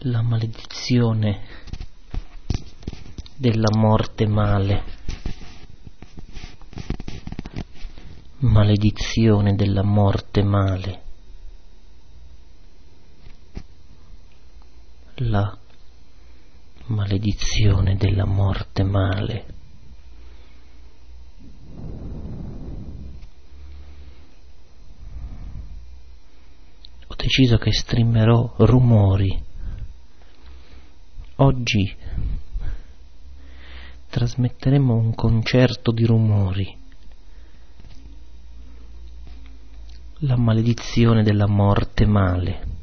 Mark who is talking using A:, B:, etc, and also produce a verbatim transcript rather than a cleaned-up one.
A: La maledizione della morte male. Maledizione della morte male. La maledizione della morte male. Ho deciso che streamerò rumori. Oggi trasmetteremo un concerto di rumori. La maledizione della morte male.